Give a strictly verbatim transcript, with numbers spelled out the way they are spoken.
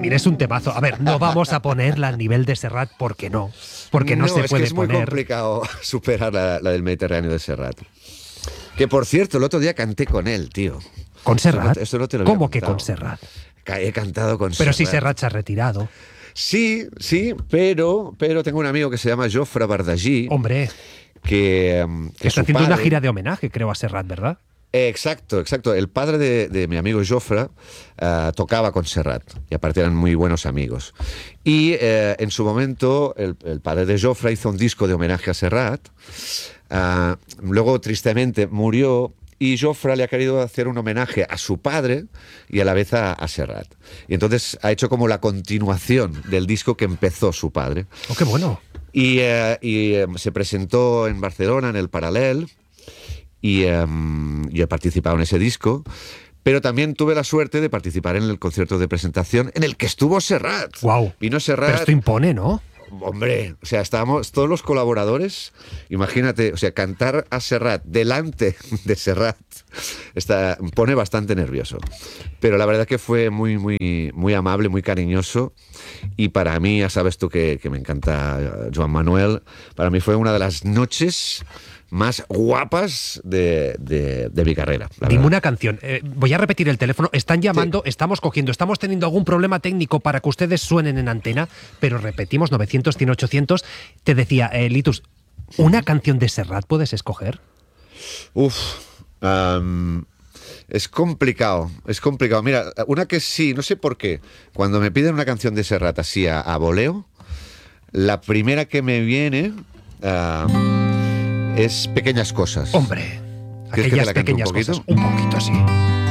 también es un temazo. A ver, no vamos a ponerla al nivel de Serrat porque no. Porque no, no se es puede que es muy poner. complicado superar la, la del Mediterráneo de Serrat. Que por cierto, el otro día canté con él, tío. ¿Con Serrat? Esto no, esto no te lo había ¿Cómo que contado. con Serrat? He cantado con Pero Serrat. si Serrat se ha retirado. Sí, sí, pero, pero tengo un amigo que se llama Jofre Bardagí. Hombre, Que, que está su haciendo padre, una gira de homenaje, creo, a Serrat, ¿verdad? Eh, exacto, exacto. El padre de, de mi amigo Jofre uh, tocaba con Serrat y aparte eran muy buenos amigos. Y uh, en su momento el, el padre de Jofre hizo un disco de homenaje a Serrat. Uh, luego, tristemente, murió y Jofre le ha querido hacer un homenaje a su padre y a la vez a, a Serrat. Y entonces ha hecho como la continuación del disco que empezó su padre. ¡Oh, qué bueno! Y, uh, y um, se presentó en Barcelona, en el Paral·lel, y um, yo he participado en ese disco, pero también tuve la suerte de participar en el concierto de presentación en el que estuvo Serrat. ¡Wow! Vino Serrat. Pero esto impone, ¿no? Hombre, o sea, estábamos todos los colaboradores, imagínate, o sea, cantar a Serrat delante de Serrat está, pone bastante nervioso. Pero la verdad que fue muy, muy, muy amable, muy cariñoso. Y para mí, ya sabes tú que, que me encanta Joan Manuel, para mí fue una de las noches más guapas de, de, de mi carrera. Dime una canción. Eh, voy a repetir el teléfono. Están llamando, sí. Estamos cogiendo, estamos teniendo algún problema técnico para que ustedes suenen en antena, pero repetimos, novecientos, cien, ochocientos. Te decía, eh, Litus, ¿una canción de Serrat puedes escoger? Uf, um, es complicado, es complicado. Mira, una que sí, no sé por qué, cuando me piden una canción de Serrat así a, a voleo, la primera que me viene... Uh, es Pequeñas Cosas. Hombre, aquellas pequeñas un cosas. Un poquito, sí.